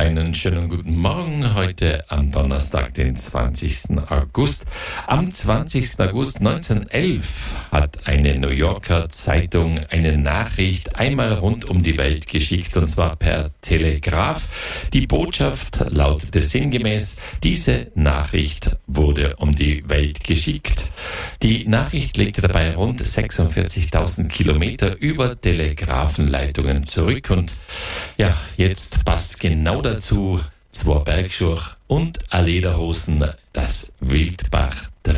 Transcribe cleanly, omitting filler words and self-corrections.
Einen schönen guten Morgen heute am Donnerstag, den 20. August. Am 20. August 1911 hat eine New Yorker Zeitung eine Nachricht einmal rund um die Welt geschickt, und zwar per Telegraph. Die Botschaft lautete sinngemäß: Diese Nachricht wurde um die Welt geschickt. Die Nachricht legte dabei rund 46.000 Kilometer über Telegrafenleitungen zurück, und ja, jetzt passt genau dazu 2 Bergschuhe und eine Lederhosen, das Wildbach